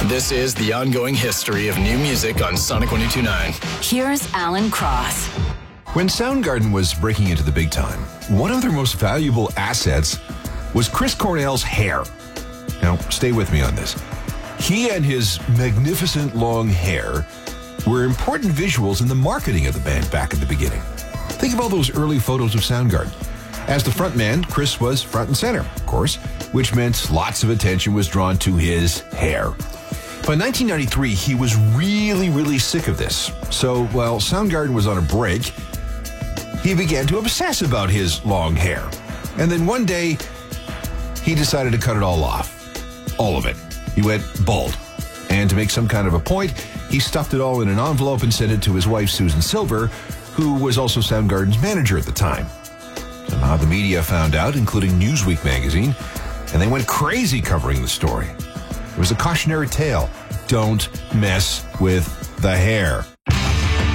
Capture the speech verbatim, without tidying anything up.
This is the ongoing history of new music on Sonic one oh two point nine. Here's Alan Cross. When Soundgarden was breaking into the big time, one of their most valuable assets was Chris Cornell's hair. Now, stay with me on this. He and his magnificent long hair were important visuals in the marketing of the band back at the beginning. Think of all those early photos of Soundgarden. As the frontman, Chris was front and center, of course, which meant lots of attention was drawn to his hair. By nineteen ninety-three, he was really, really sick of this. So while Soundgarden was on a break, he began to obsess about his long hair. And then one day, he decided to cut it all off. All of it. He went bald. And to make some kind of a point, he stuffed it all in an envelope and sent it to his wife, Susan Silver, who was also Soundgarden's manager at the time. Somehow the media found out, including Newsweek magazine, and they went crazy covering the story. It was a cautionary tale. Don't mess with the hair.